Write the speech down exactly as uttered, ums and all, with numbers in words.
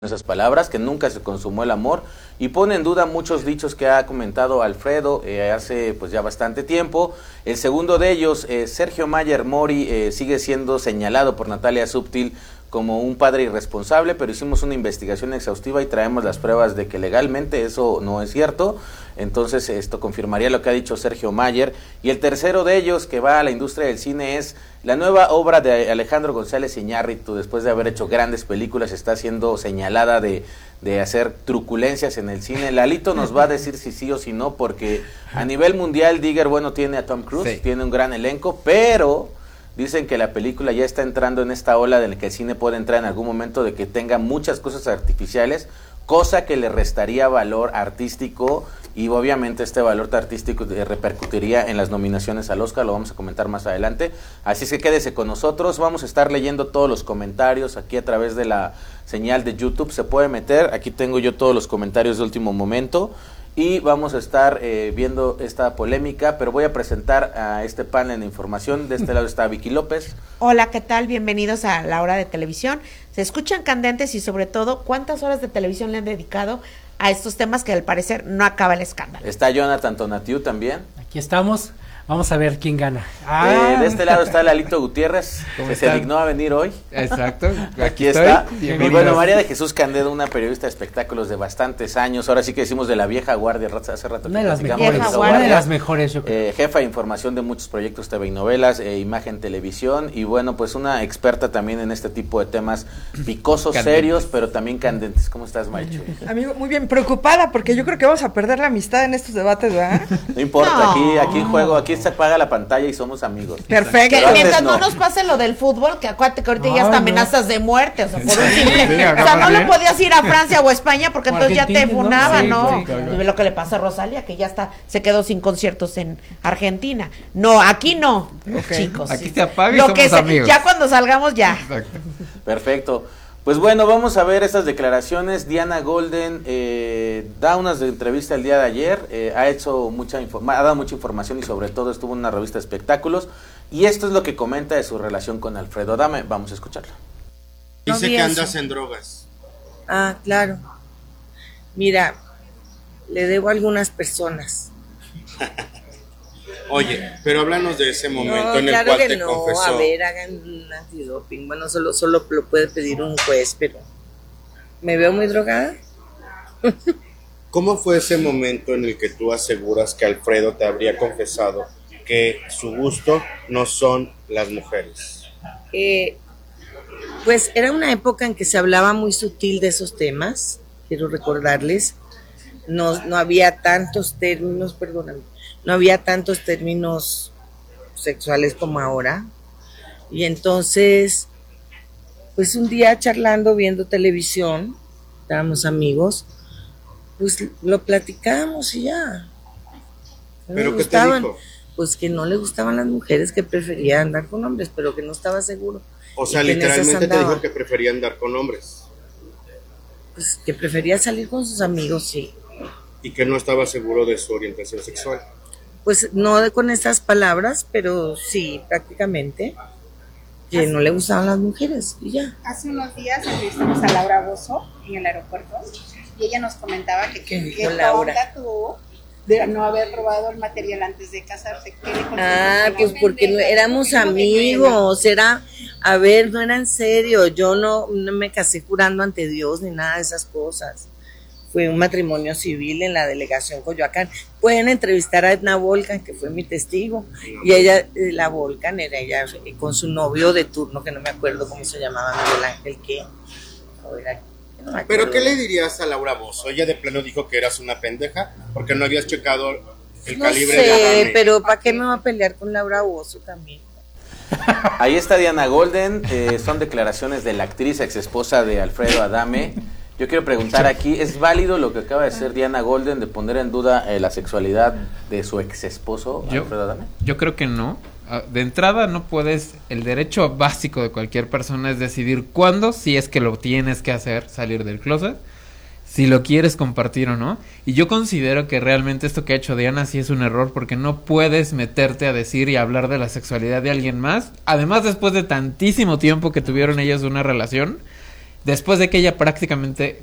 esas palabras, que nunca se consumó el amor, y pone en duda muchos dichos que ha comentado Alfredo eh, hace pues ya bastante tiempo. El segundo de ellos, eh, Sergio Mayer Mori, eh, sigue siendo señalado por Natalia Subtil como un padre irresponsable, pero hicimos una investigación exhaustiva y traemos las pruebas de que legalmente eso no es cierto. Entonces esto confirmaría lo que ha dicho Sergio Mayer. Y el tercero de ellos, que va a la industria del cine, es la nueva obra de Alejandro González Iñárritu. Después de haber hecho grandes películas, está siendo señalada de, de hacer truculencias en el cine. Lalito nos va a decir si sí o si no, porque a nivel mundial Digger, bueno, tiene a Tom Cruise, sí, tiene un gran elenco, pero dicen que la película ya está entrando en esta ola de la que el cine puede entrar en algún momento, de que tenga muchas cosas artificiales, cosa que le restaría valor artístico, y obviamente este valor artístico repercutiría en las nominaciones al Oscar. Lo vamos a comentar más adelante, así es que quédese con nosotros. Vamos a estar leyendo todos los comentarios aquí a través de la señal de YouTube. Se puede meter, aquí tengo yo todos los comentarios de último momento, y vamos a estar eh, viendo esta polémica, pero voy a presentar a este panel de información. De este lado está Vicky López. Hola, ¿qué tal? Bienvenidos a La Hora de Televisión. Se escuchan candentes, y sobre todo, ¿cuántas horas de televisión le han dedicado a estos temas que al parecer no acaba el escándalo? Está Jonathan Tonatiu también. Aquí estamos. Vamos a ver quién gana. Ah. Eh, de este lado está Lalito Gutiérrez, que se dignó a venir hoy. Exacto. Aquí, aquí está. Y bueno, María de Jesús Candedo, una periodista de espectáculos de bastantes años. Ahora sí que decimos de la vieja guardia, hace rato. Una de las mejores. Una de las mejores, yo creo. Eh, jefa de información de muchos proyectos T V y novelas, eh, imagen, televisión, y bueno, pues una experta también en este tipo de temas picosos, candentes, serios, pero también candentes. ¿Cómo estás, Marichu? Amigo, muy bien, preocupada, porque yo creo que vamos a perder la amistad en estos debates, ¿verdad? No importa, no. aquí, aquí en juego, aquí se apaga la pantalla y somos amigos. Perfecto. Que mientras no. no nos pase lo del fútbol, que acuérdate que ahorita no, ya hasta no. amenazas de muerte, o sea, por un simple, sí, o sea, no le podías ir a Francia o a España porque entonces ya te funaban, ¿no? Sí, claro. Lo que le pasa a Rosalía, que ya está, se quedó sin conciertos en Argentina. No, aquí no, okay. chicos. Aquí se apaga y lo somos que se, amigos. Ya cuando salgamos ya. Exacto. Perfecto. Pues bueno, vamos a ver estas declaraciones. Diana Golden eh, da unas entrevistas el día de ayer, eh, ha hecho mucha informa- ha dado mucha información, y sobre todo estuvo en una revista de espectáculos, y esto es lo que comenta de su relación con Alfredo Adame. Vamos a escucharla. Dice que andas en drogas. Ah, claro. Mira, le debo a algunas personas. Oye, pero háblanos de ese momento no, en claro el cual que te no. confesó. A ver, hagan un antidoping. Bueno, solo, solo lo puede pedir un juez, pero ¿me veo muy drogada? ¿Cómo fue ese momento en el que tú aseguras que Alfredo te habría confesado que su gusto no son las mujeres? Eh, pues era una época en que se hablaba muy sutil de esos temas, quiero recordarles. No, no había tantos términos, perdóname, no había tantos términos sexuales como ahora. Y entonces, pues un día charlando, viendo televisión, estábamos amigos, pues lo platicamos y ya. No ¿Pero qué te dijo? Pues que no le gustaban las mujeres, que prefería andar con hombres, pero que no estaba seguro. O sea, literalmente te dijo que prefería andar con hombres. Pues que prefería salir con sus amigos, sí. Y que no estaba seguro de su orientación sexual. Pues no de, con esas palabras, pero sí, prácticamente, que hace, no le gustaban las mujeres, y ya. Hace unos días entrevistamos a Laura Bozzo en el aeropuerto, y ella nos comentaba que ¿Qué que Laura tuvo de no haber robado el material antes de casarse. Ah, pues porque no, éramos amigos, era, a ver, no era en serio, yo no, no me casé jurando ante Dios ni nada de esas cosas. Fue un matrimonio civil en la delegación Coyoacán. Pueden entrevistar a Edna Volcan, que fue mi testigo, y ella, la Volcan, era ella con su novio de turno, que no me acuerdo cómo se llamaba, Miguel Ángel, ¿qué? O era, no me ¿Pero qué le dirías a Laura Bozzo? Ella de plano dijo que eras una pendeja, porque no habías checado el no calibre sé, de Adame. Pero ¿para qué me va a pelear con Laura Bozzo también? Ahí está Diana Golden, eh, son declaraciones de la actriz ex esposa de Alfredo Adame. Yo quiero preguntar aquí, ¿es válido lo que acaba de hacer Diana Golden de poner en duda eh, la sexualidad de su ex esposo, yo, Alfredo Adame? Yo creo que no. De entrada no puedes, el derecho básico de cualquier persona es decidir cuándo, si es que lo tienes que hacer, salir del closet, si lo quieres compartir o no. Y yo considero que realmente esto que ha hecho Diana sí es un error, porque no puedes meterte a decir y hablar de la sexualidad de alguien más. Además, después de tantísimo tiempo que tuvieron ellas una relación, después de que ella prácticamente